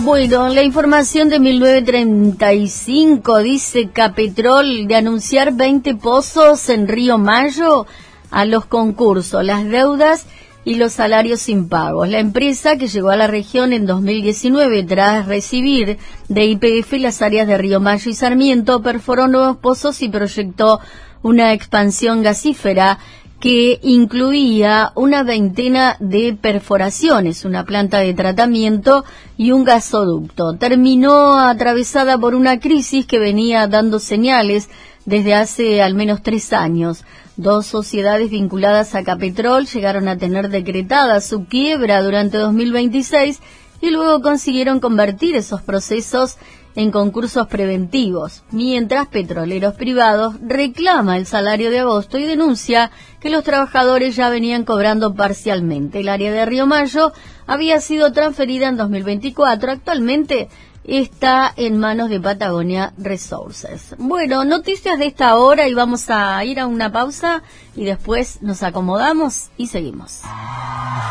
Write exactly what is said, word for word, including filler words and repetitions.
Bueno, la información de mil novecientos treinta y cinco dice Capetrol de anunciar veinte pozos en Río Mayo a los concursos, las deudas y los salarios impagos. La empresa, que llegó a la región en dos mil diecinueve tras recibir de Y P F las áreas de Río Mayo y Sarmiento, perforó nuevos pozos y proyectó una expansión gasífera que incluía una veintena de perforaciones, una planta de tratamiento y un gasoducto. Terminó atravesada por una crisis que venía dando señales desde hace al menos tres años. Dos sociedades vinculadas a Capetrol llegaron a tener decretada su quiebra durante dos mil veintiséis y luego consiguieron convertir esos procesos en concursos preventivos, mientras Petroleros Privados reclama el salario de agosto y denuncia que los trabajadores ya venían cobrando parcialmente. El área de Río Mayo había sido transferida en dos mil veinticuatro, actualmente está en manos de Patagonia Resources. Bueno, noticias de esta hora y vamos a ir a una pausa y después nos acomodamos y seguimos.